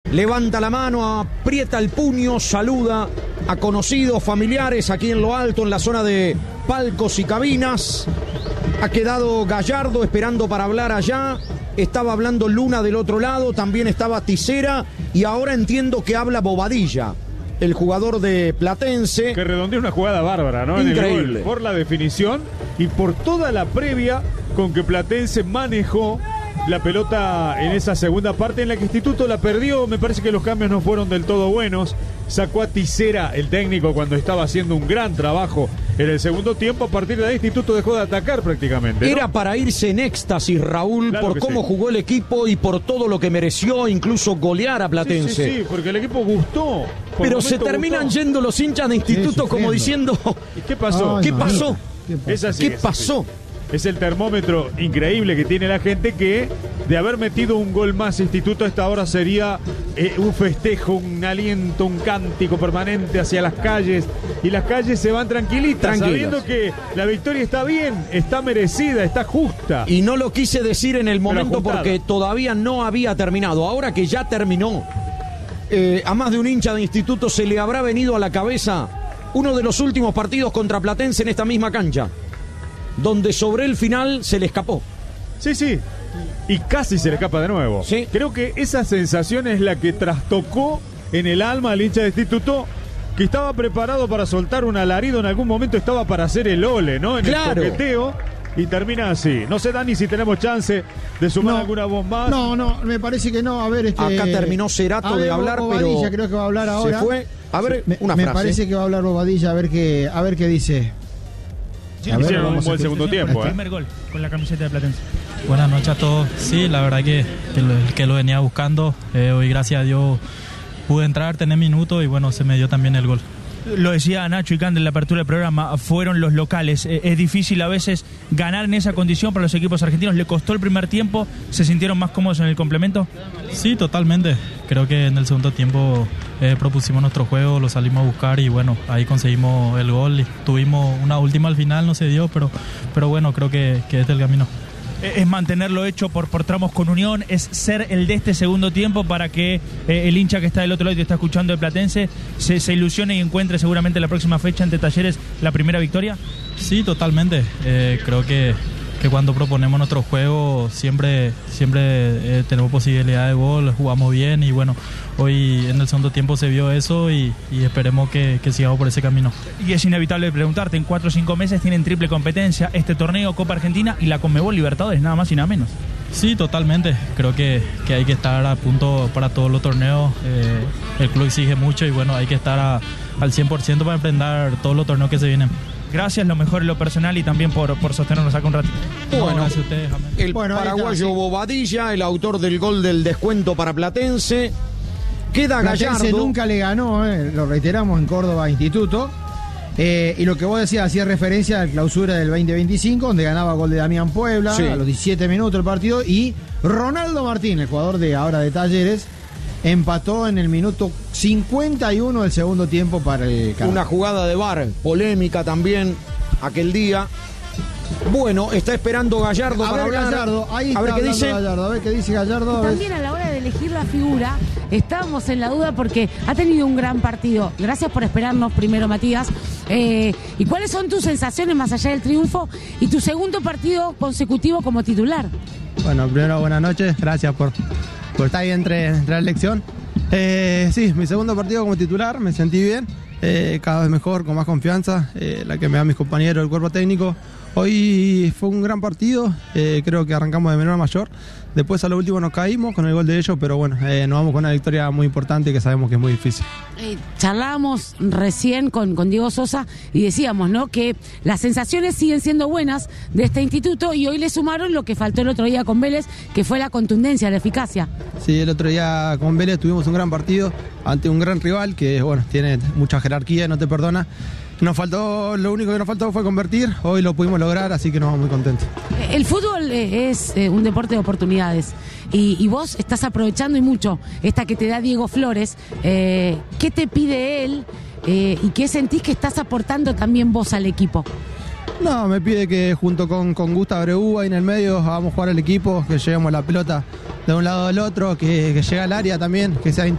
levanta la mano, aprieta el puño, saluda a conocidos, familiares aquí en lo alto, en la zona de palcos y cabinas. Ha quedado Gallardo esperando para hablar allá. Estaba hablando Luna del otro lado, también estaba Tisera y ahora entiendo que habla Bobadilla, el jugador de Platense. Que redondeó una jugada bárbara, ¿no? Increíble. En el gol, por la definición y por toda la previa con que Platense manejó la pelota en esa segunda parte en la que Instituto la perdió. Me parece que los cambios no fueron del todo buenos. Sacó a Tisera, el técnico, cuando estaba haciendo un gran trabajo en el segundo tiempo. A partir de ahí Instituto dejó de atacar prácticamente, ¿no? Era para irse en éxtasis, Raúl, Claro por que cómo sí. jugó el equipo y por todo lo que mereció, incluso golear a Platense. Sí, porque el equipo gustó. Por Pero se momento terminan gustó. yendo los hinchas de Instituto como diciendo, ¿Y qué pasó? Ay, ¿qué pasó? Es así, ¿Qué es pasó? Es el termómetro increíble que tiene la gente, que de haber metido un gol más Instituto a esta hora sería un festejo, un aliento, un cántico permanente hacia las calles, y las calles se van tranquilitas, sabiendo que la victoria está bien, está merecida, está justa. Y no lo quise decir en el momento ajustada. porque todavía no había terminado. Ahora que ya terminó, a más de un hincha de Instituto se le habrá venido a la cabeza uno de los últimos partidos contra Platense en esta misma cancha, donde sobre el final se le escapó. Sí, y casi se le escapa de nuevo. Sí. Creo que esa sensación es la que trastocó en el alma al hincha de Instituto, que estaba preparado para soltar un alarido en algún momento, estaba para hacer el ole, ¿no? En Claro. el coqueteo, y termina así. No sé, Dani, si tenemos chance de sumar alguna voz más. No, me parece que no. A ver, Acá terminó Cerato de hablar, Bobadilla, pero creo que va a hablar ahora. se fue. A ver, una me frase. parece que va a hablar Bobadilla, a ver qué dice. Sí, A ver, hicieron un vamos a buen escuchar. segundo tiempo, El ¿eh? primer gol con la camiseta de Platense. Buenas noches a todos. Sí, la verdad que lo venía buscando. Hoy, gracias a Dios, pude entrar, tener minutos y bueno, se me dio también el gol. Lo decía Nacho y Cande en la apertura del programa, fueron los locales. Es difícil a veces ganar en esa condición para los equipos argentinos. ¿Le costó el primer tiempo? ¿Se sintieron más cómodos en el complemento? Sí, totalmente. Creo que en el segundo tiempo propusimos nuestro juego, lo salimos a buscar y bueno, ahí conseguimos el gol. Tuvimos una última al final, no se dio, pero bueno, creo que este es el camino. Es mantenerlo hecho por tramos con Unión, es ser el de este segundo tiempo para que el hincha que está del otro lado y que está escuchando de Platense se ilusione y encuentre seguramente la próxima fecha ante Talleres la primera victoria. Sí, totalmente. Creo que cuando proponemos nuestro juego siempre tenemos posibilidad de gol, jugamos bien y bueno, hoy en el segundo tiempo se vio eso y esperemos que sigamos por ese camino. Y es inevitable preguntarte, en 4 o 5 meses tienen triple competencia, este torneo, Copa Argentina y la Conmebol Libertadores, nada más y nada menos. Sí, totalmente. Creo que hay que estar a punto para todos los torneos. El club exige mucho y bueno, hay que estar al 100% para enfrentar todos los torneos que se vienen. Gracias, lo mejor en lo personal y también por sostenernos acá un ratito. Bueno, gracias a ustedes, amén. El Bueno, ahí está, paraguayo sí. Bobadilla, el autor del gol del descuento para Platense. Queda Platense Gallardo. nunca le ganó, lo reiteramos, en Córdoba Instituto. Y lo que vos decías hacía referencia a la clausura del 2025, donde ganaba gol de Damián Puebla Sí. a los 17 minutos del partido. Y Ronaldo Martín, el jugador de ahora de Talleres, empató en el minuto 51 del segundo tiempo para el Caracas. Una jugada de VAR, polémica también aquel día. Bueno, está esperando Gallardo A para ver, hablar. Gallardo, ahí a ver está qué hablando dice. Gallardo, a ver qué dice Gallardo. A ver. También a la hora de elegir la figura estábamos en la duda porque ha tenido un gran partido. Gracias por esperarnos primero, Matías. ¿Y cuáles son tus sensaciones más allá del triunfo y tu segundo partido consecutivo como titular? Bueno, primero buenas noches, gracias por estar ahí entre la elección. Sí, mi segundo partido como titular, me sentí bien, cada vez mejor, con más confianza, la que me dan mis compañeros, el cuerpo técnico. Hoy fue un gran partido, creo que arrancamos de menor a mayor. Después a lo último nos caímos con el gol de ellos, pero bueno, nos vamos con una victoria muy importante que sabemos que es muy difícil. Charlábamos recién con Diego Sosa y decíamos, ¿no?, que las sensaciones siguen siendo buenas de este instituto y hoy le sumaron lo que faltó el otro día con Vélez, que fue la contundencia, la eficacia. Sí, el otro día con Vélez tuvimos un gran partido ante un gran rival que, bueno, tiene mucha jerarquía y no te perdona. Lo único que nos faltó fue convertir, hoy lo pudimos lograr, así que nos vamos muy contentos. El fútbol es un deporte de oportunidades y vos estás aprovechando y mucho esta que te da Diego Flores. ¿Qué te pide él y qué sentís que estás aportando también vos al equipo? No, me pide que junto con Gustavo Abreu ahí en el medio hagamos jugar al equipo, que llevemos la pelota de un lado al otro, que llegue al área también, que sea